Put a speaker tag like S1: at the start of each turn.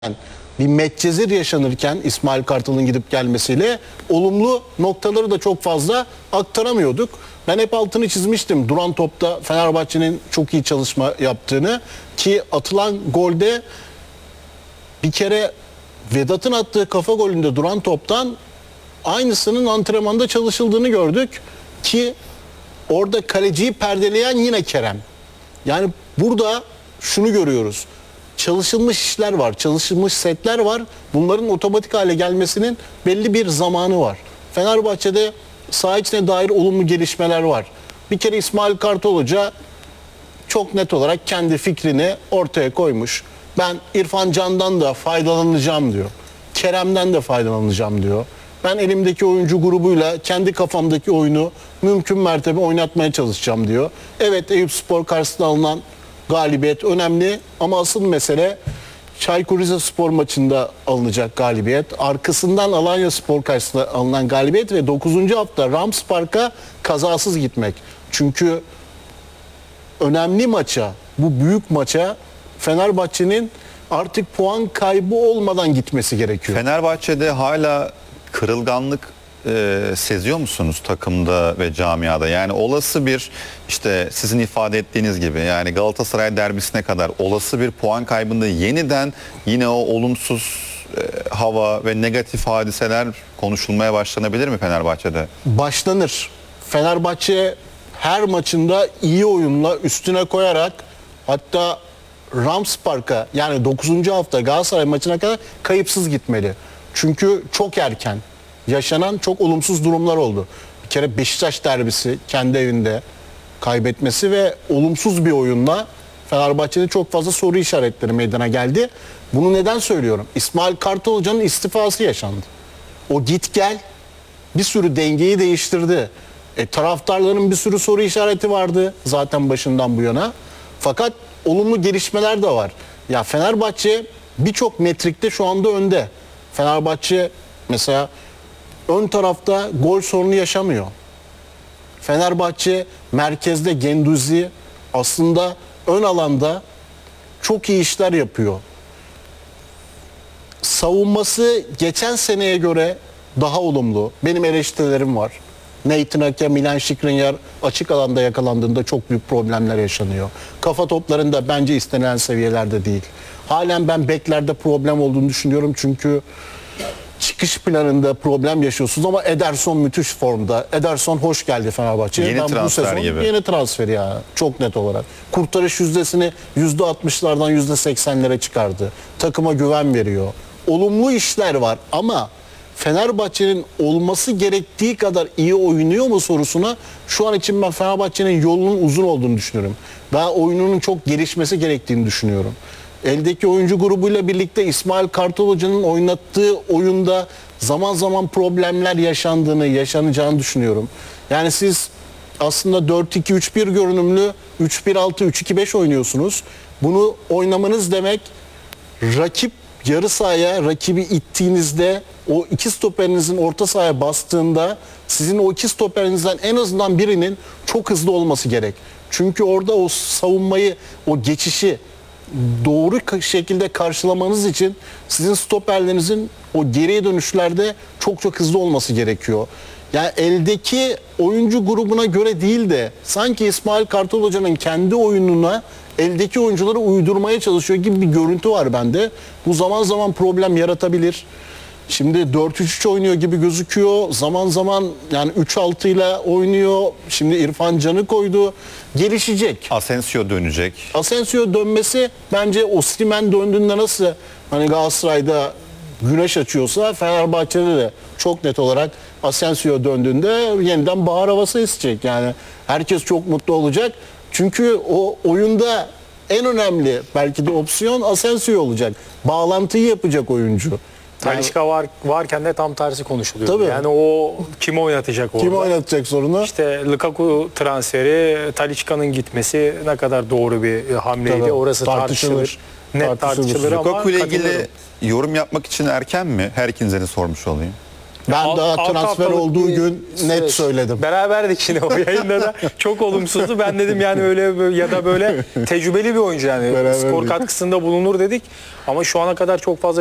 S1: bir Medcezir yaşanırken İsmail Kartal'ın gidip gelmesiyle olumlu noktaları da çok fazla aktaramıyorduk. Ben hep altını çizmiştim duran topta Fenerbahçe'nin çok iyi çalışma yaptığını, ki atılan golde bir kere Vedat'ın attığı kafa golünde duran toptan aynısının antrenmanda çalışıldığını gördük ki orada kaleciyi perdeleyen yine Kerem. Yani burada şunu görüyoruz. Çalışılmış işler var, çalışılmış setler var. Bunların otomatik hale gelmesinin belli bir zamanı var. Fenerbahçe'de saha içine dair olumlu gelişmeler var. Bir kere İsmail Kartal Hoca çok net olarak kendi fikrini ortaya koymuş. Ben İrfan Can'dan da faydalanacağım diyor. Kerem'den de faydalanacağım diyor. Ben elimdeki oyuncu grubuyla kendi kafamdaki oyunu mümkün mertebe oynatmaya çalışacağım diyor. Evet, Eyüpspor karşısında alınan galibiyet önemli ama asıl mesele Çaykur Rizespor maçında alınacak galibiyet. Arkasından Alanyaspor karşısında alınan galibiyet ve 9. hafta Rams Park'a kazasız gitmek. Çünkü önemli maça, bu büyük maça Fenerbahçe'nin artık puan kaybı olmadan gitmesi gerekiyor.
S2: Fenerbahçe'de hala kırılganlık seziyor musunuz takımda ve camiada? Yani olası bir, işte sizin ifade ettiğiniz gibi, yani Galatasaray derbisine kadar olası bir puan kaybında yeniden yine o olumsuz hava ve negatif hadiseler konuşulmaya başlanabilir mi Fenerbahçe'de?
S1: Başlanır. Fenerbahçe her maçında iyi oyunla üstüne koyarak, hatta Rams Park'a, yani 9. hafta Galatasaray maçına kadar kayıpsız gitmeli. Çünkü çok erken yaşanan çok olumsuz durumlar oldu. Bir kere Beşiktaş derbisi kendi evinde kaybetmesi ve olumsuz bir oyunla Fenerbahçe'de çok fazla soru işaretleri meydana geldi. Bunu neden söylüyorum? İsmail Kartal Hoca'nın istifası yaşandı. O git gel bir sürü dengeyi değiştirdi. Taraftarların bir sürü soru işareti vardı zaten başından bu yana. Fakat olumlu gelişmeler de var. Ya Fenerbahçe birçok metrikte şu anda önde. Fenerbahçe mesela ön tarafta gol sorunu yaşamıyor. Fenerbahçe merkezde Genduzi aslında ön alanda çok iyi işler yapıyor. Savunması geçen seneye göre daha olumlu. Benim eleştirilerim var. Nathan Ake, Milan Skriniar açık alanda yakalandığında çok büyük problemler yaşanıyor. Kafa toplarında bence istenilen seviyelerde değil. Halen ben beklerde problem olduğunu düşünüyorum çünkü çıkış planında problem yaşıyorsunuz ama Ederson müthiş formda. Ederson hoş geldi Fenerbahçe'ye.
S2: Yeni transfer gibi.
S1: Yeni transfer ya, çok net olarak. Kurtarış yüzdesini %60'lardan %80'lere çıkardı. Takıma güven veriyor. Olumlu işler var ama Fenerbahçe'nin olması gerektiği kadar iyi oynuyor mu sorusuna şu an için ben Fenerbahçe'nin yolunun uzun olduğunu düşünüyorum. Daha oyununun çok gelişmesi gerektiğini düşünüyorum. Eldeki oyuncu grubuyla birlikte İsmail Kartal Hoca'nın oynattığı oyunda zaman zaman problemler yaşanacağını düşünüyorum. Yani siz aslında 4-2-3-1 görünümlü 3-1-6-3-2-5 oynuyorsunuz. Bunu oynamanız demek rakip yarı sahaya, rakibi ittiğinizde o iki stoperinizin orta sahaya bastığında sizin o iki stoperinizden en azından birinin çok hızlı olması gerek. Çünkü orada o savunmayı, o geçişi doğru şekilde karşılamanız için sizin stoperlerinizin o geriye dönüşlerde çok çok hızlı olması gerekiyor. Yani eldeki oyuncu grubuna göre değil de sanki İsmail Kartal Hoca'nın kendi oyununa eldeki oyuncuları uydurmaya çalışıyor gibi bir görüntü var bende. Bu zaman zaman problem yaratabilir. Şimdi 4-3-3 oynuyor gibi gözüküyor. Zaman zaman yani 3-6 ile oynuyor. Şimdi İrfan Can'ı koydu. Gelişecek.
S2: Asensio dönecek.
S1: Asensio dönmesi bence Osimhen döndüğünde nasıl hani Galatasaray'da güneş açıyorsa Fenerbahçe'de de çok net olarak Asensio döndüğünde yeniden bahar havası esecek. Yani herkes çok mutlu olacak. Çünkü o oyunda en önemli belki de opsiyon Asensio olacak. Bağlantıyı yapacak oyuncu.
S3: Talisca varken de tam tersi konuşuluyor.
S1: Tabii.
S3: Yani o kim oynatacak orada?
S1: Kim oynatacak sorunu?
S3: İşte Lukaku transferi, Talisca'nın gitmesi ne kadar doğru bir hamleydi.
S1: Tabii.
S3: Orası tartışılır. Net tartışılır ama
S2: Lukaku ile ilgili
S3: katılıyorum.
S2: yorum yapmak için erken mi? Her ikinize de sormuş olayım.
S1: Ben daha
S3: Altı
S1: transfer
S3: haftalık
S1: olduğu
S3: bir
S1: gün net
S3: süreç.
S1: söyledim.
S3: Beraberdik yine o yayında da. Çok olumsuzdu. Ben dedim yani öyle ya da böyle tecrübeli bir oyuncu yani.
S1: Beraberdik.
S3: Skor katkısında bulunur dedik. Ama şu ana kadar çok fazla